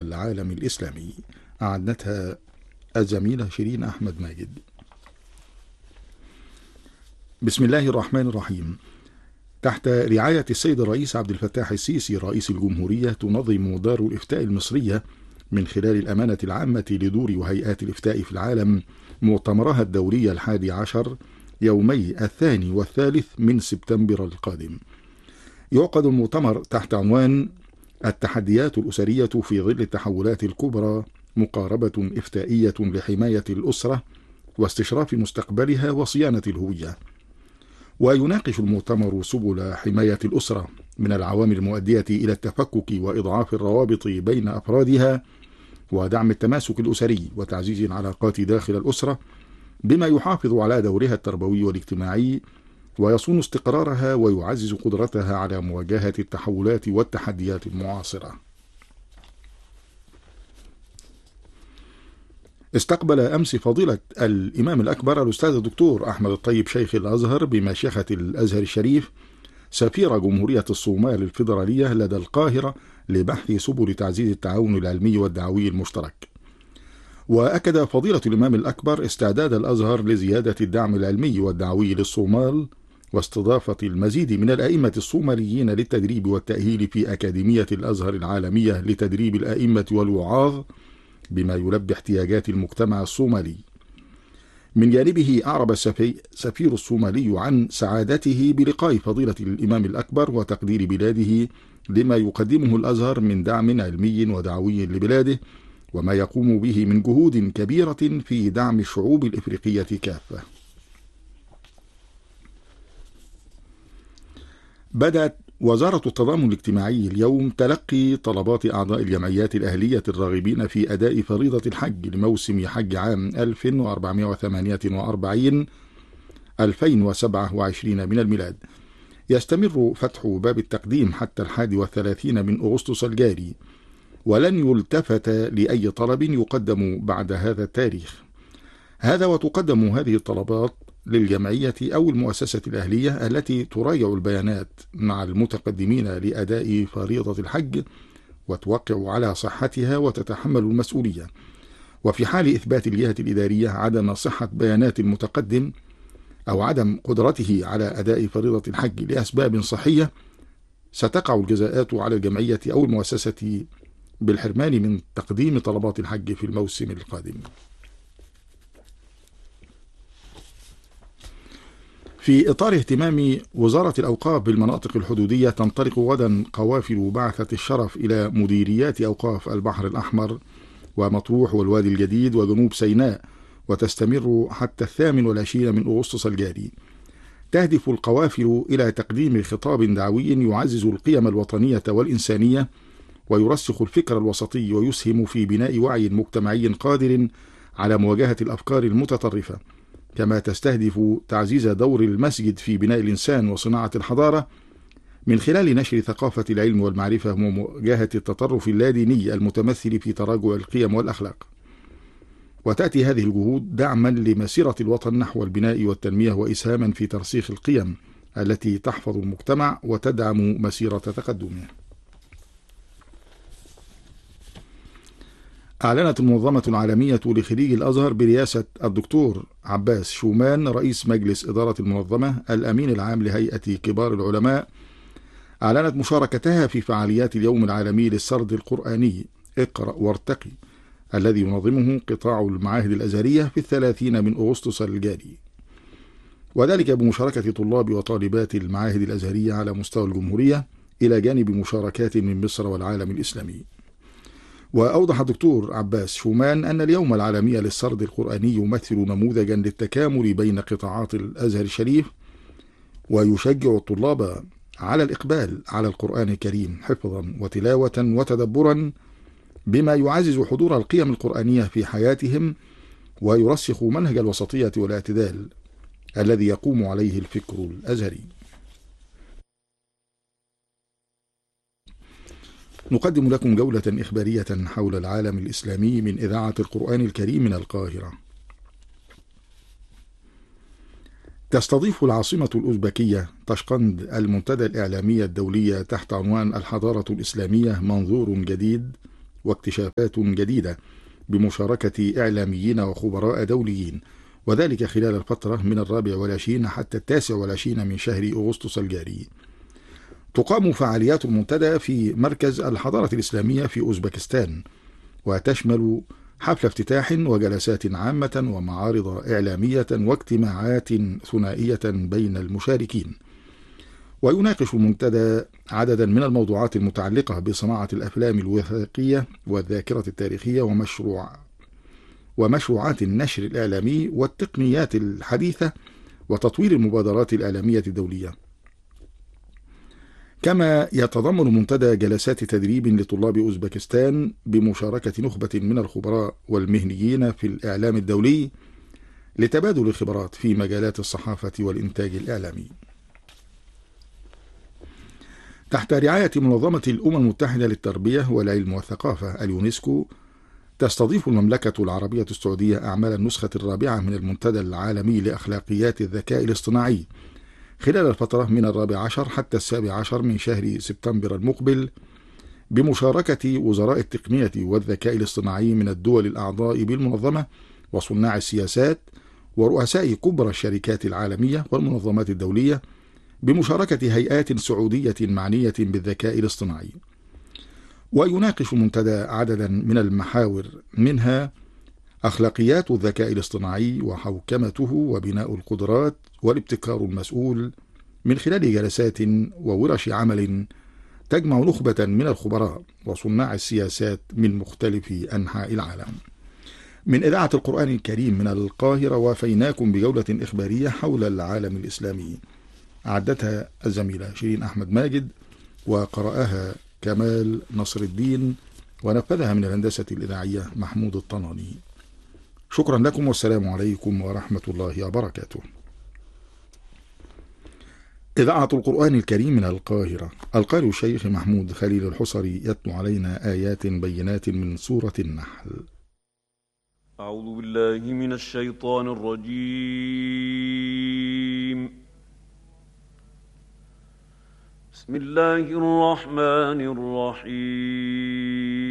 العالم الإسلامي. أعدتها الزميلة شيرين أحمد ماجد. بسم الله الرحمن الرحيم. تحت رعاية السيد الرئيس عبد الفتاح السيسي رئيس الجمهورية، تنظم دار الإفتاء المصرية من خلال الأمانة العامة لدور وهيئات الإفتاء في العالم مؤتمرها الدوري 11 يومي 2 والثالث من سبتمبر القادم. يعقد المؤتمر تحت عنوان التحديات الأسرية في ظل التحولات الكبرى، مقاربة إفتائية لحماية الأسرة واستشراف مستقبلها وصيانة الهوية. ويناقش المؤتمر سبل حماية الأسرة من العوامل المؤدية إلى التفكك وإضعاف الروابط بين أفرادها، ودعم التماسك الأسري وتعزيز العلاقات داخل الأسرة بما يحافظ على دورها التربوي والاجتماعي ويصون استقرارها ويعزز قدرتها على مواجهة التحولات والتحديات المعاصرة. استقبل أمس فضيلة الإمام الأكبر الأستاذ الدكتور أحمد الطيب شيخ الأزهر بمشيخة الأزهر الشريف سفير جمهورية الصومال الفيدرالية لدى القاهرة لبحث سبل تعزيز التعاون العلمي والدعوي المشترك. وأكد فضيلة الإمام الأكبر استعداد الأزهر لزيادة الدعم العلمي والدعوي للصومال واستضافة المزيد من الأئمة الصوماليين للتدريب والتأهيل في أكاديمية الأزهر العالمية لتدريب الأئمة والوعاظ بما يلبي احتياجات المجتمع الصومالي. من جانبه أعرب السفير الصومالي عن سعادته بلقاء فضيلة الإمام الأكبر وتقدير بلاده لما يقدمه الأزهر من دعم علمي ودعوي لبلاده وما يقوم به من جهود كبيرة في دعم الشعوب الإفريقية كافة. بدأت وزارة التضامن الاجتماعي اليوم تلقي طلبات أعضاء الجمعيات الأهلية الراغبين في أداء فريضة الحج لموسم حج عام 1448-2027 من الميلاد. يستمر فتح باب التقديم حتى 31 من أغسطس الجاري، ولن يلتفت لأي طلب يقدم بعد هذا التاريخ. هذا وتقدم هذه الطلبات للجمعية أو المؤسسة الأهلية التي تراجع البيانات مع المتقدمين لأداء فريضة الحج وتوقع على صحتها وتتحمل المسؤولية. وفي حال إثبات الجهة الإدارية عدم صحة بيانات المتقدم أو عدم قدرته على أداء فريضة الحج لأسباب صحية، ستقع الجزاءات على الجمعية أو المؤسسة بالحرمان من تقديم طلبات الحج في الموسم القادم. في إطار اهتمام وزارة الأوقاف بالمناطق الحدودية، تنطلق غدا قوافل بعثة الشرف إلى مديريات أوقاف البحر الأحمر ومطروح والوادي الجديد وجنوب سيناء، وتستمر حتى 28 من أغسطس الجاري. تهدف القوافل إلى تقديم خطاب دعوي يعزز القيم الوطنية والإنسانية ويرسخ الفكر الوسطي ويسهم في بناء وعي مجتمعي قادر على مواجهة الأفكار المتطرفة، كما تستهدف تعزيز دور المسجد في بناء الإنسان وصناعة الحضارة من خلال نشر ثقافة العلم والمعرفة ومواجهة التطرف اللاديني المتمثل في تراجع القيم والأخلاق. وتأتي هذه الجهود دعما لمسيرة الوطن نحو البناء والتنمية وإسهاما في ترسيخ القيم التي تحفظ المجتمع وتدعم مسيرة تقدمه. أعلنت المنظمة العالمية لخريج الأزهر برئاسة الدكتور عباس شومان رئيس مجلس إدارة المنظمة الأمين العام لهيئة كبار العلماء، أعلنت مشاركتها في فعاليات اليوم العالمي للسرد القرآني اقرأ وارتقي الذي ينظمه قطاع المعاهد الأزهرية في 30 من أغسطس الجاري، وذلك بمشاركة طلاب وطالبات المعاهد الأزهرية على مستوى الجمهورية إلى جانب مشاركات من مصر والعالم الإسلامي. وأوضح الدكتور عباس شومان أن اليوم العالمي للسرد القرآني يمثل نموذجا للتكامل بين قطاعات الأزهر الشريف، ويشجع الطلاب على الإقبال على القرآن الكريم حفظا وتلاوة وتدبرا بما يعزز حضور القيم القرآنية في حياتهم ويرسخ منهج الوسطية والاعتدال الذي يقوم عليه الفكر الأزهري. نقدم لكم جولة إخبارية حول العالم الإسلامي من إذاعة القرآن الكريم من القاهرة. تستضيف العاصمة الأوزبكية طشقند المنتدى الإعلامي الدولي تحت عنوان الحضارة الإسلامية منظور جديد، واكتشافات جديدة بمشاركة إعلاميين وخبراء دوليين، وذلك خلال الفترة من 24 حتى 29 من شهر أغسطس الجاري. تقام فعاليات المنتدى في مركز الحضارة الإسلامية في أوزبكستان، وتشمل حفل افتتاح وجلسات عامة ومعارض إعلامية واجتماعات ثنائية بين المشاركين. ويناقش المنتدى عددا من الموضوعات المتعلقة بصناعة الأفلام الوثائقية والذاكرة التاريخية ومشروعات النشر الإعلامي والتقنيات الحديثة وتطوير المبادرات الإعلامية الدولية. كما يتضمن منتدى جلسات تدريب لطلاب أوزبكستان بمشاركة نخبة من الخبراء والمهنيين في الإعلام الدولي لتبادل الخبرات في مجالات الصحافة والإنتاج الإعلامي. تحت رعاية منظمة الأمم المتحدة للتربية والعلم والثقافة اليونسكو، تستضيف المملكة العربية السعودية أعمال النسخة الرابعة من المنتدى العالمي لأخلاقيات الذكاء الاصطناعي خلال الفترة من 14 حتى 17 من شهر سبتمبر المقبل، بمشاركة وزراء التقنية والذكاء الاصطناعي من الدول الأعضاء بالمنظمة وصناع السياسات ورؤساء كبرى الشركات العالمية والمنظمات الدولية، بمشاركة هيئات سعودية معنية بالذكاء الاصطناعي. ويناقش المنتدى عددا من المحاور، منها أخلاقيات الذكاء الاصطناعي وحوكمته وبناء القدرات والابتكار المسؤول، من خلال جلسات وورش عمل تجمع نخبة من الخبراء وصناع السياسات من مختلف أنحاء العالم. من إذاعة القرآن الكريم من القاهرة، وافيناكم بجولة إخبارية حول العالم الإسلامي، أعدتها الزميلة شيرين أحمد ماجد، وقرأها كمال نصر الدين، ونفذها من الهندسة الإذاعية محمود الطناني. شكرا لكم، والسلام عليكم ورحمة الله وبركاته. إذاعة القرآن الكريم من القاهرة، القارئ الشيخ محمود خليل الحصري يتلو علينا آيات بينات من سورة النحل. أعوذ بالله من الشيطان الرجيم. بسم الله الرحمن الرحيم.